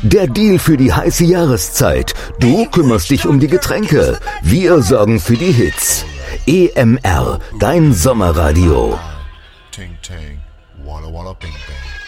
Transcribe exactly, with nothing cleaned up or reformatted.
Der Deal für die heiße Jahreszeit. Du kümmerst dich um die Getränke. Wir sorgen für die Hits. E M R, dein Sommerradio. Ting, ting, walla, walla, bing, bing.